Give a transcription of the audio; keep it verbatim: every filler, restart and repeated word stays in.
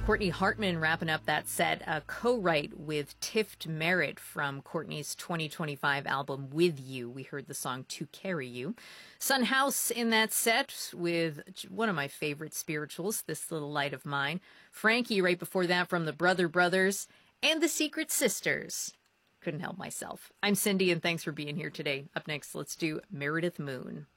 Courtney Hartman wrapping up that set, a co-write with Tift Merritt from Courtney's twenty twenty-five album With You. We heard the song To Carry You. Son House in that set with one of my favorite spirituals, This Little Light of Mine. Frankie right before that from the Brother Brothers and the Secret Sisters. Couldn't help myself. I'm Cindy, and thanks for being here today. Up next, let's do Meredith Moon.